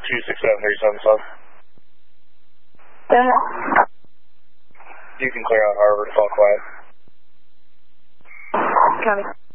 26737 South. You can clear out Harvard, it's all quiet. Copy.